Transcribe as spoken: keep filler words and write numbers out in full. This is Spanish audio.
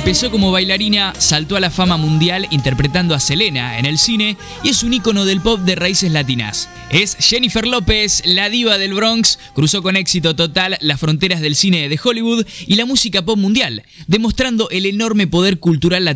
Empezó como bailarina, saltó a la fama mundial interpretando a Selena en el cine y es un ícono del pop de raíces latinas. Es Jennifer López, la diva del Bronx, cruzó con éxito total las fronteras del cine de Hollywood y la música pop mundial, demostrando el enorme poder cultural latino.